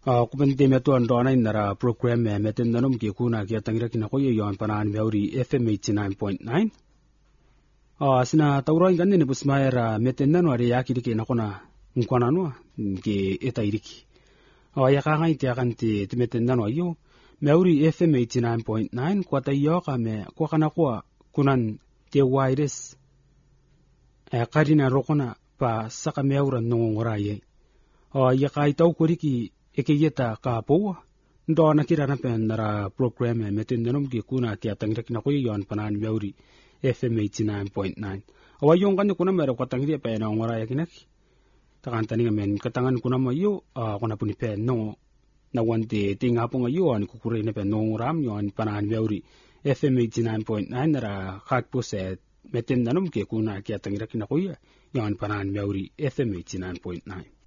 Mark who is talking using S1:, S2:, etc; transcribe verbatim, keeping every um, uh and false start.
S1: Uh, kupente metu andona inara program me meten nanom ke kuna kia tangira kina koye yon panan meuri F M eighty-nine point nine. Uh, sina tauro ingane ne busmaera meten nano ari yaki dike na kona nkwana no ke eta iriki. Uh, ya kanga ite akanti te meten nano ayo meuri F M eighty-nine point nine kwa tayo ka me kwa kana kwa kunan te wireless. Uh, karina rokona pa saka meura nongora ye. Uh, ya kai tau koriki eke yeta ka po ndo na kira na pen nara program e meten nanom ke kuna kia tangira kina koye yon panan meuri F M eighty-nine point nine. Awa yung kanya kuna mera kwa tangira pe na ngora ya kinaki takan taninga men katangan kuna mayo uh, kuna puni pe no na wante tinga po ngayo an kukure ne pe no ngoram yon panan meuri F M eighty-nine point nine nara kak po se meten nanom ke kuna kia tangira kina koye yon panan meuri F M eighty-nine point nine.